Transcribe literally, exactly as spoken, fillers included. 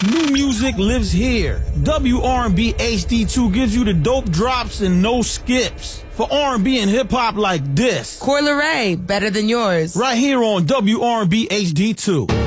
New music lives here. W R and B H D two gives you the dope drops and no skips. For R and B and hip-hop like this. Coi Leray, better than yours. Right here on W R and B H D two.